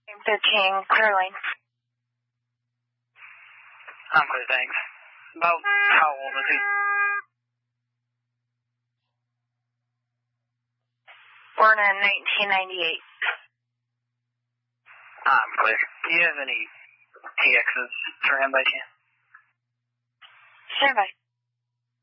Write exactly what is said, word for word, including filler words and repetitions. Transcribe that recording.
thirteen, clear lane. I'm good, thanks. About how old is he? Born in nineteen ninety-eight. I'm clear. Do you have any T Xs for him by chance? Sure, bye.